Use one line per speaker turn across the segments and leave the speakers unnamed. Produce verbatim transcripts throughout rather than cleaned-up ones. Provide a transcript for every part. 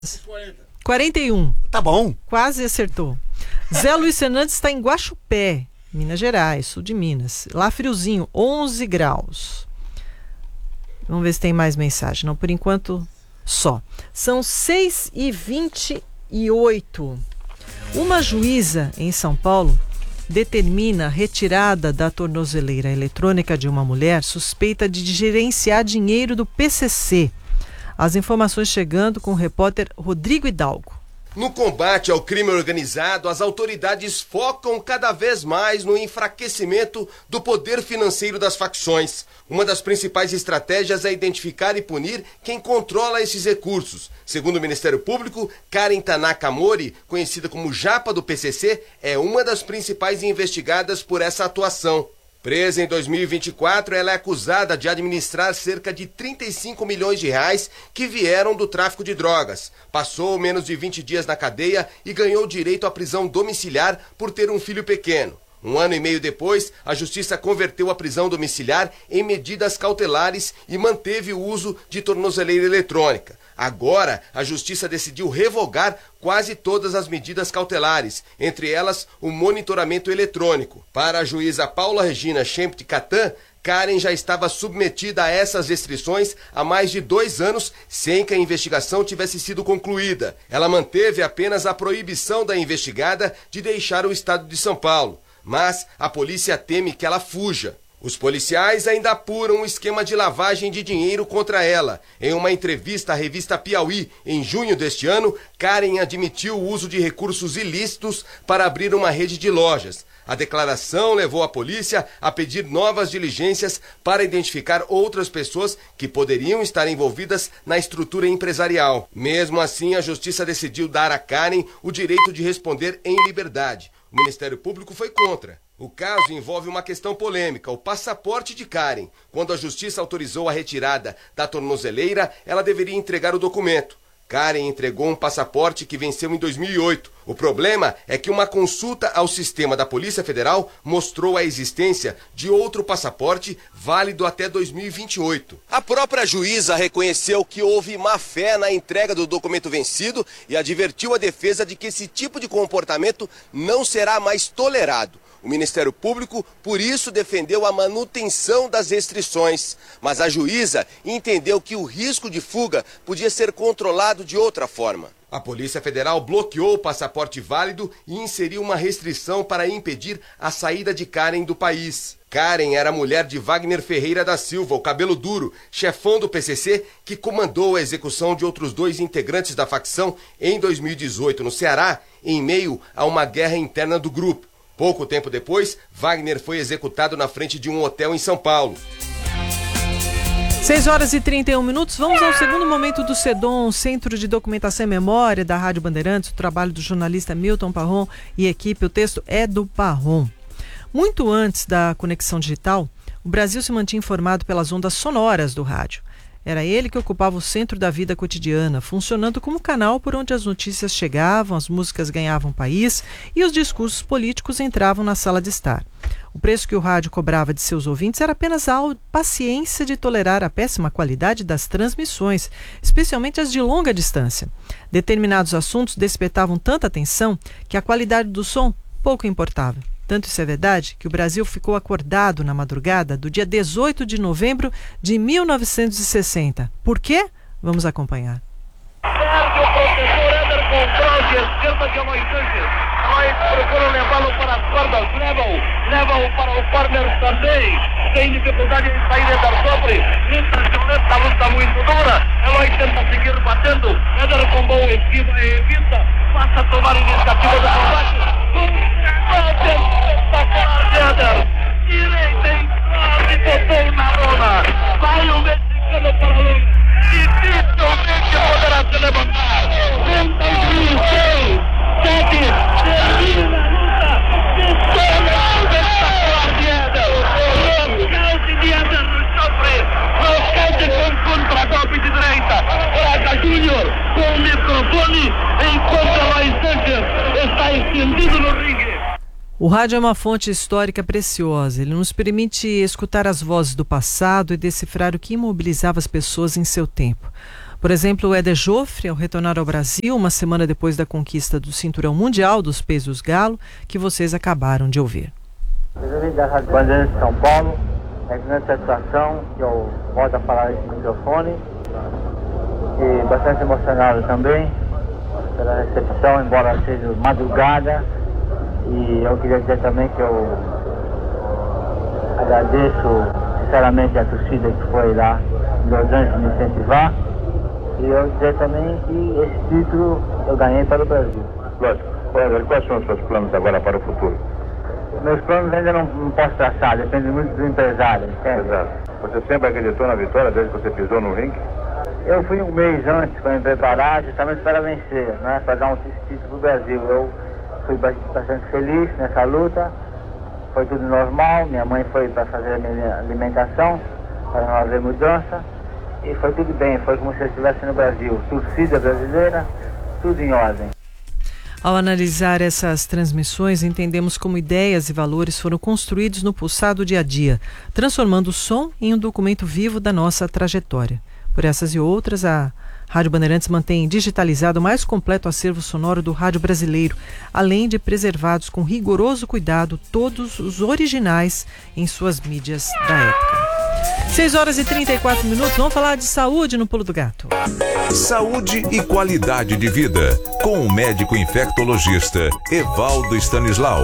quarenta e um.
Tá bom.
Quase acertou. Zé Luiz Fernandes está em Guaxupé, Minas Gerais, sul de Minas. Lá friozinho, onze graus. Vamos ver se tem mais mensagem. Não, por enquanto, só. São seis e vinte e oito. Uma juíza em São Paulo determina a retirada da tornozeleira eletrônica de uma mulher suspeita de gerenciar dinheiro do P C C. As informações chegando com o repórter Rodrigo Hidalgo.
No combate ao crime organizado, as autoridades focam cada vez mais no enfraquecimento do poder financeiro das facções. Uma das principais estratégias é identificar e punir quem controla esses recursos. Segundo o Ministério Público, Karen Tanaka Mori, conhecida como Japa do P C C, é uma das principais investigadas por essa atuação. Presa em dois mil e vinte e quatro, ela é acusada de administrar cerca de trinta e cinco milhões de reais que vieram do tráfico de drogas. Passou menos de vinte dias na cadeia e ganhou direito à prisão domiciliar por ter um filho pequeno. Um ano e meio depois, a Justiça converteu a prisão domiciliar em medidas cautelares e manteve o uso de tornozeleira eletrônica. Agora, a Justiça decidiu revogar quase todas as medidas cautelares, entre elas o monitoramento eletrônico. Para a juíza Paula Regina Schempt Catan, Karen já estava submetida a essas restrições há mais de dois anos, sem que a investigação tivesse sido concluída. Ela manteve apenas a proibição da investigada de deixar o estado de São Paulo, mas a polícia teme que ela fuja. Os policiais ainda apuram um esquema de lavagem de dinheiro contra ela. Em uma entrevista à revista Piauí, em junho deste ano, Karen admitiu o uso de recursos ilícitos para abrir uma rede de lojas. A declaração levou a polícia a pedir novas diligências para identificar outras pessoas que poderiam estar envolvidas na estrutura empresarial. Mesmo assim, a Justiça decidiu dar a Karen o direito de responder em liberdade. O Ministério Público foi contra. O caso envolve uma questão polêmica, o passaporte de Karen. Quando a Justiça autorizou a retirada da tornozeleira, ela deveria entregar o documento. Karen entregou um passaporte que venceu em dois mil e oito. O problema é que uma consulta ao sistema da Polícia Federal mostrou a existência de outro passaporte válido até dois mil e vinte e oito. A própria juíza reconheceu que houve má-fé na entrega do documento vencido e advertiu a defesa de que esse tipo de comportamento não será mais tolerado. O Ministério Público, por isso, defendeu a manutenção das restrições, mas a juíza entendeu que o risco de fuga podia ser controlado de outra forma. A Polícia Federal bloqueou o passaporte válido e inseriu uma restrição para impedir a saída de Karen do país. Karen era mulher de Wagner Ferreira da Silva, o cabelo duro, chefão do P C C, que comandou a execução de outros dois integrantes da facção em dois mil e dezoito no Ceará, em meio a uma guerra interna do grupo. Pouco tempo depois, Wagner foi executado na frente de um hotel em São Paulo.
seis horas e trinta e um minutos. Vamos ao segundo momento do CEDOM, Centro de Documentação e Memória da Rádio Bandeirantes, o trabalho do jornalista Milton Parron e equipe. O texto é do Parron. Muito antes da conexão digital, o Brasil se mantinha informado pelas ondas sonoras do rádio. Era ele que ocupava o centro da vida cotidiana, funcionando como canal por onde as notícias chegavam, as músicas ganhavam país e os discursos políticos entravam na sala de estar. O preço que o rádio cobrava de seus ouvintes era apenas a paciência de tolerar a péssima qualidade das transmissões, especialmente as de longa distância. Determinados assuntos despertavam tanta atenção que a qualidade do som pouco importava. Tanto isso é verdade que o Brasil ficou acordado na madrugada do dia dezoito de novembro de mil novecentos e sessenta. Por quê? Vamos acompanhar.
Sérgio, professor Éder controla de esquerda de Eloy Sanches. Eloy procura levá-lo para as cordas, leva-o, leva-o para o corner também. Tem dificuldade em sair, Éder sofre. Impressionante, a luta muito dura. Eloy tenta seguir batendo. Éder com bom esquiva e evita. Passa a tomar iniciativa do combate. Espetacular de Éder. Direita em classe, botou na lona. Vai o mexicano para longe. Dificilmente poderá se levantar. Tenta o juiz, sete, termina a luta. Vitória espetacular de Éder. Nocaute de Éder no chofre. Nocaute com contra-golpe de direita. Braga Júnior com o microfone enquanto Eloy Sanches está estendido no ringue.
O rádio é uma fonte histórica preciosa. Ele nos permite escutar as vozes do passado e decifrar o que imobilizava as pessoas em seu tempo. Por exemplo, o Éder Joffre, ao retornar ao Brasil, uma semana depois da conquista do cinturão mundial dos pesos galo, que vocês acabaram de ouvir.
Presidente da Rádio Bandeirantes de São Paulo, é grande satisfação que eu volto a falar esse microfone e bastante emocionado também pela recepção, embora seja madrugada, e eu queria dizer também que eu agradeço sinceramente a torcida que foi lá em Los Angeles me incentivar, e eu dizer também que esse título eu ganhei para o Brasil.
Lógico. Olha, quais são os seus planos agora para o futuro?
Meus planos ainda não, não posso traçar, depende muito do empresário. Entende?
Exato. Você sempre acreditou na vitória desde que você pisou no ringue?
Eu fui um mês antes para me preparar justamente para vencer, né, para dar um título para o Brasil. Eu fui bastante feliz nessa luta, foi tudo normal, minha mãe foi para fazer a minha alimentação, para não haver mudança, e foi tudo bem, foi como se eu estivesse no Brasil. Torcida brasileira, tudo em ordem.
Ao analisar essas transmissões, entendemos como ideias e valores foram construídos no pulsar do dia a dia, transformando o som em um documento vivo da nossa trajetória. Por essas e outras, a Rádio Bandeirantes mantém digitalizado o mais completo acervo sonoro do rádio brasileiro, além de preservados com rigoroso cuidado todos os originais em suas mídias da época. seis horas e trinta e quatro minutos, vamos falar de saúde no Pulo do Gato.
Saúde e qualidade de vida, com o médico infectologista Evaldo Stanislau.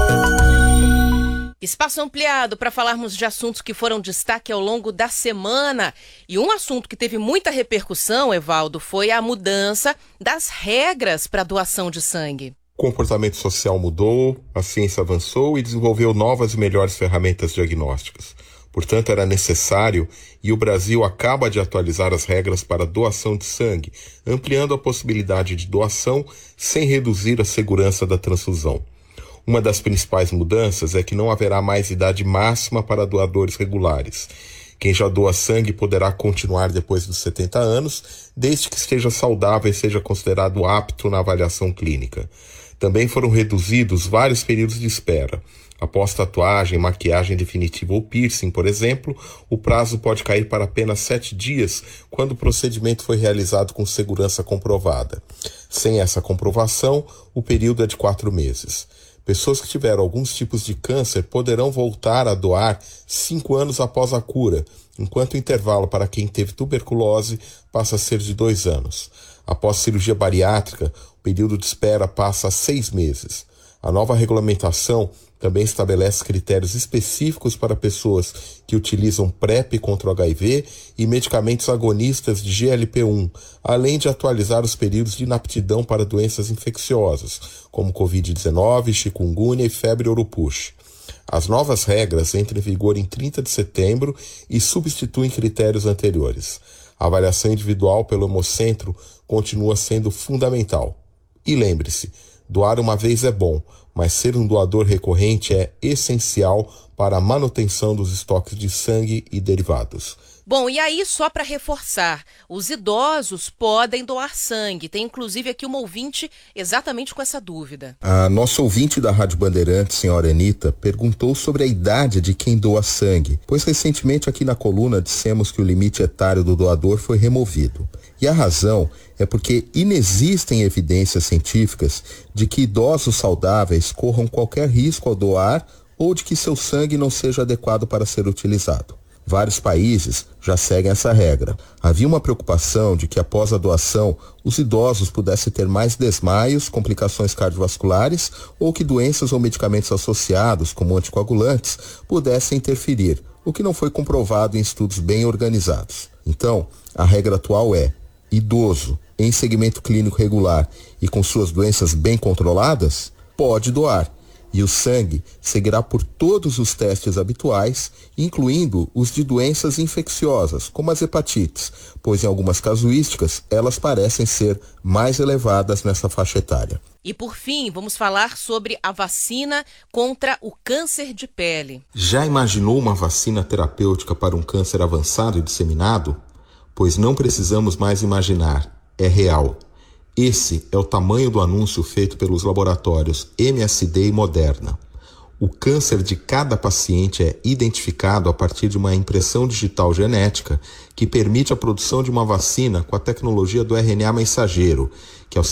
Espaço ampliado para falarmos de assuntos que foram destaque ao longo da semana. E um assunto que teve muita repercussão, Evaldo, foi a mudança das regras para doação de sangue.
O comportamento social mudou, a ciência avançou e desenvolveu novas e melhores ferramentas diagnósticas. Portanto, era necessário, e o Brasil acaba de atualizar as regras para doação de sangue, ampliando a possibilidade de doação sem reduzir a segurança da transfusão. Uma das principais mudanças é que não haverá mais idade máxima para doadores regulares. Quem já doa sangue poderá continuar depois dos setenta anos, desde que esteja saudável e seja considerado apto na avaliação clínica. Também foram reduzidos vários períodos de espera. Após tatuagem, maquiagem definitiva ou piercing, por exemplo, o prazo pode cair para apenas sete dias quando o procedimento foi realizado com segurança comprovada. Sem essa comprovação, o período é de quatro meses. Pessoas que tiveram alguns tipos de câncer poderão voltar a doar cinco anos após a cura, enquanto o intervalo para quem teve tuberculose passa a ser de dois anos. Após cirurgia bariátrica, o período de espera passa a seis meses. A nova regulamentação também estabelece critérios específicos para pessoas que utilizam PrEP contra o H I V e medicamentos agonistas de G L P um, além de atualizar os períodos de inaptidão para doenças infecciosas, como covid dezenove, chikungunya e febre ouro-push. As novas regras entram em vigor em trinta de setembro e substituem critérios anteriores. A avaliação individual pelo Hemocentro continua sendo fundamental. E lembre-se, doar uma vez é bom, mas ser um doador recorrente é essencial para a manutenção dos estoques de sangue e derivados.
Bom, e aí, só para reforçar, os idosos podem doar sangue. Tem inclusive aqui uma ouvinte exatamente com essa dúvida.
A nossa ouvinte da Rádio Bandeirantes, senhora Anita, perguntou sobre a idade de quem doa sangue, pois recentemente aqui na coluna dissemos que o limite etário do doador foi removido. E a razão é porque inexistem evidências científicas de que idosos saudáveis corram qualquer risco ao doar ou de que seu sangue não seja adequado para ser utilizado. Vários países já seguem essa regra. Havia uma preocupação de que após a doação, os idosos pudessem ter mais desmaios, complicações cardiovasculares ou que doenças ou medicamentos associados, como anticoagulantes, pudessem interferir, o que não foi comprovado em estudos bem organizados. Então, a regra atual é: idoso em segmento clínico regular e com suas doenças bem controladas, pode doar. E o sangue seguirá por todos os testes habituais, incluindo os de doenças infecciosas, como as hepatites, pois em algumas casuísticas elas parecem ser mais elevadas nessa faixa etária.
E por fim, vamos falar sobre a vacina contra o câncer de pele.
Já imaginou uma vacina terapêutica para um câncer avançado e disseminado? Pois não precisamos mais imaginar, é real. Esse é o tamanho do anúncio feito pelos laboratórios M S D e Moderna. O câncer de cada paciente é identificado a partir de uma impressão digital genética que permite a produção de uma vacina com a tecnologia do R N A mensageiro, que